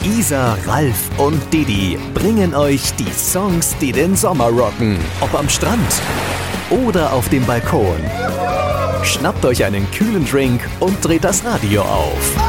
Isa, Ralf und Didi bringen euch die Songs, die den Sommer rocken. Ob am Strand oder auf dem Balkon. Schnappt euch einen kühlen Drink und dreht das Radio auf.